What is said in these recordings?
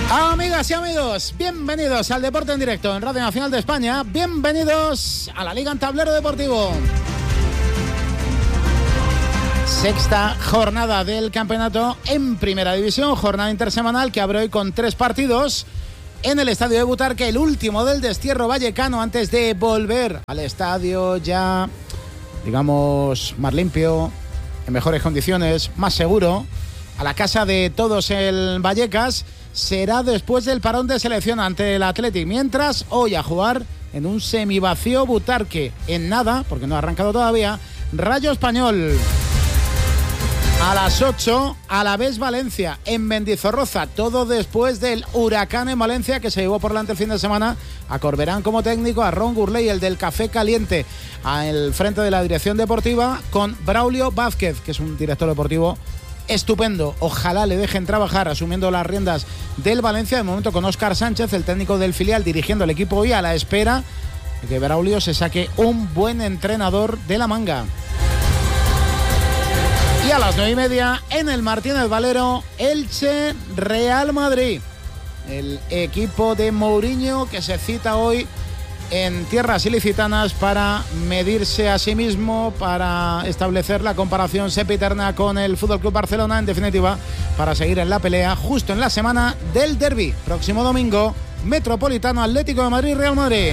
Amigas y amigos, bienvenidos al Deporte en Directo en Radio Nacional de España. Bienvenidos a la Liga en Tablero Deportivo. Sexta jornada del campeonato en Primera División, jornada intersemanal que abre hoy con 3 partidos en el estadio de Butarque, el último del destierro vallecano antes de volver al estadio ya, digamos, más limpio, en mejores condiciones, más seguro, a la casa de todos el Vallecas. Será después del parón de selección ante el Athletic, mientras hoy a jugar en un semivacío Butarque, en nada, porque no ha arrancado todavía, Rayo Español. A las 8, Alavés Valencia en Mendizorroza, todo después del huracán en Valencia que se llevó por delante el fin de semana a Corberán como técnico, a Ron Gurley, el del Café Caliente, al frente de la dirección deportiva, con Braulio Vázquez, que es un director deportivo estupendo. Ojalá le dejen trabajar asumiendo las riendas del Valencia. De momento con Óscar Sánchez, el técnico del filial, dirigiendo el equipo hoy, a la espera de que Braulio se saque un buen entrenador de la manga. Y a las 9:30 en el Martínez Valero, Elche Real Madrid. El equipo de Mourinho que se cita hoy en tierras ilicitanas para medirse a sí mismo, para establecer la comparación sempiterna con el FC Barcelona, en definitiva, para seguir en la pelea justo en la semana del derbi. Próximo domingo, Metropolitano, Atlético de Madrid, Real Madrid.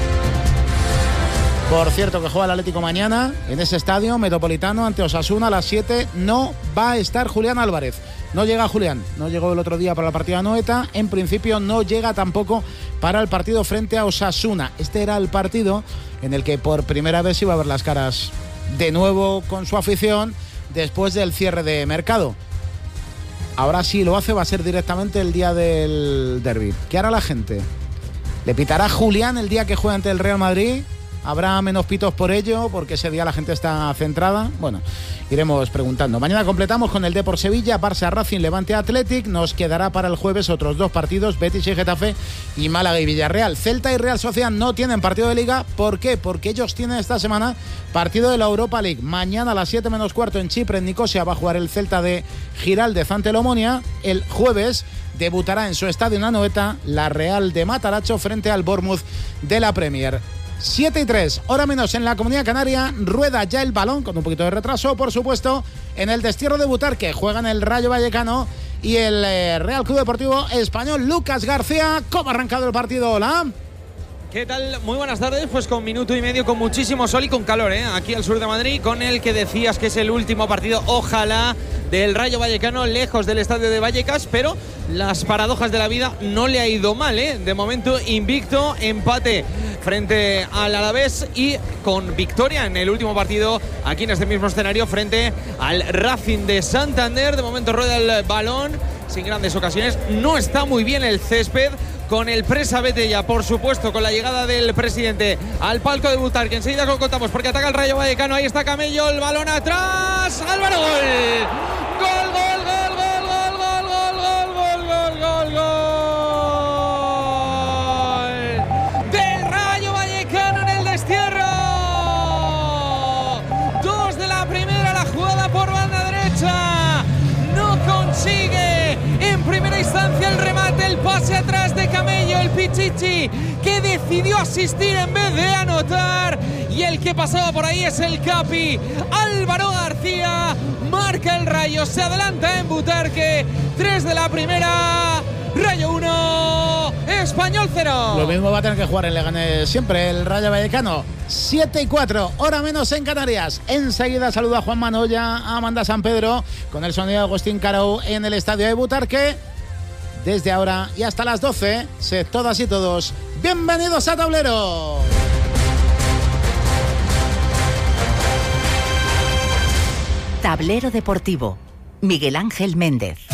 Por cierto, que juega el Atlético mañana en ese estadio Metropolitano ante Osasuna a las 7. No va a estar Julián Álvarez. No llega Julián. No llegó el otro día para la partida Noeta. En principio no llega tampoco para el partido frente a Osasuna. Este era el partido en el que por primera vez iba a ver las caras de nuevo con su afición después del cierre de mercado. Ahora sí lo hace, va a ser directamente el día del derbi. ¿Qué hará la gente? ¿Le pitará Julián el día que juegue ante el Real Madrid? ¿Habrá menos pitos por ello? Porque ese día la gente está centrada. Bueno, iremos preguntando. Mañana completamos con el Depor Sevilla, Barça Racing, Levante Athletic. Nos quedará para el jueves otros 2 partidos, Betis y Getafe, y Málaga y Villarreal. Celta y Real Sociedad no tienen partido de Liga. ¿Por qué? Porque ellos tienen esta semana partido de la Europa League. Mañana a las 7 menos cuarto en Chipre, en Nicosia, va a jugar el Celta de Giraldez ante el Omonia. El jueves debutará en su estadio en Anoeta la Real de Mataracho frente al Bournemouth de la Premier. 7:03, hora menos en la Comunidad Canaria. Rueda ya el balón, con un poquito de retraso, por supuesto, en el destierro de Butarque. Juegan el Rayo Vallecano y el Real Club Deportivo Español. Lucas García, ¿cómo ha arrancado el partido? Hola. ¿Qué tal? Muy buenas tardes, pues con minuto y medio, con muchísimo sol y con calor, aquí al sur de Madrid, con el que decías que es el último partido, ojalá, del Rayo Vallecano, lejos del estadio de Vallecas, pero las paradojas de la vida no le ha ido mal, De momento invicto, empate frente al Alavés y con victoria en el último partido aquí en este mismo escenario frente al Racing de Santander. De momento rueda el balón sin grandes ocasiones, no está muy bien el césped, con el Presa Betella, por supuesto, con la llegada del presidente al palco de Butarque. Enseguida lo contamos porque ataca el Rayo Vallecano. Ahí está Camello, el balón atrás. Álvaro, gol. Gol, gol, gol, gol, gol, gol, gol, gol, gol, gol, gol. Del Rayo Vallecano en el destierro. 2 de la primera, la jugada por banda derecha. No consigue en primera instancia el remate, el pase atrás de Camello, el Pichichi, que decidió asistir en vez de anotar, y el que pasaba por ahí es el Capi, Álvaro García. Marca el Rayo, se adelanta en Butarque. 3 de la primera, Rayo 1, Español 0. Lo mismo va a tener que jugar en Leganés siempre el Rayo Vallecano. 7:04, hora menos en Canarias. Enseguida saluda a Juan Manoya, a Amanda San Pedro, con el sonido de Agustín Carou en el estadio de Butarque. Desde ahora y hasta las 12, sed todas y todos bienvenidos a Tablero. Tablero Deportivo, Miguel Ángel Méndez.